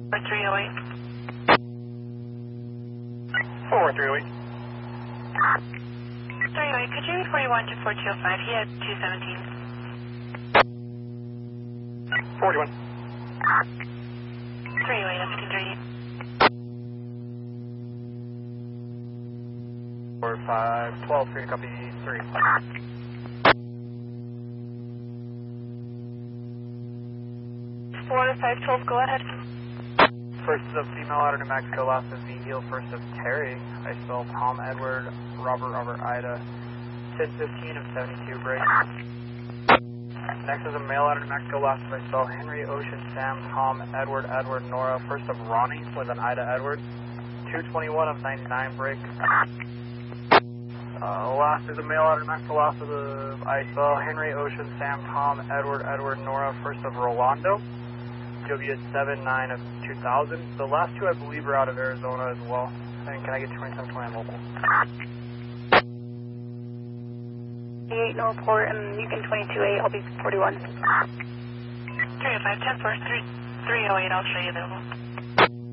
or 308. 4308. 308, could you read 41 to 4205? He had 217. 41. 308, that's 238. 4512, 3 copy 3. 4512, go ahead. First is of female out of New Mexico, last is V heel, first of Terry. I spell Tom Edward, Robert Ida, 1015 of 72 break. Next is a male out of New Mexico, last is I spell Henry, Ocean, Sam, Tom, Edward, Nora, first of Ronnie with an Ida Edward, 221 of 99 break. Last is a male out of New Mexico, last is I spell Henry, Ocean, Sam, Tom, Edward, Nora, first of Rolando. W79 of 2000. The last two I believe are out of Arizona as well. And can I get 2720 local? 8 no report, and you can 22-8, I'll be 41. 305, 10 4, 308, I'll show you available.